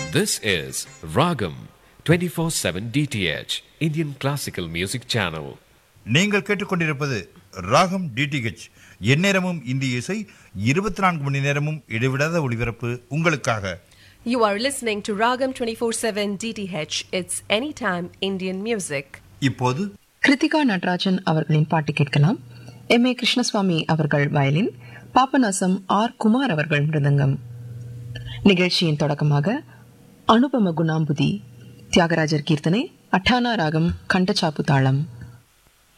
This is Ragam 24/7 DTH Indian Classical Music Channel. நீங்கள் கேட்டுக்கொண்டிருப்பது ராகம் டிடிஹெச். எந்நேரமும் இந்திய இசை, 24 மணி நேரமும் இடைவிடாத ஒளிபரப்பு உங்களுக்காக. You are listening to Ragam 24/7 DTH. It's anytime Indian music. இப்போது கிருத்திகா நடராஜன் அவர்களின் பாட்டு கேட்கலாம். M.A. கிருஷ்ணசுவாமி அவர்கள் வயலின், பாபநாசம் ஆர். குமார் அவர்கள் மிருதங்கம். நிகழ்ச்சியின் தொடக்கமாக அனுபம குணாம்புதி, தியாகராஜர் கீர்த்தனை, அட்டானா ராகம், கண்டச்சாப்பு தாளம்.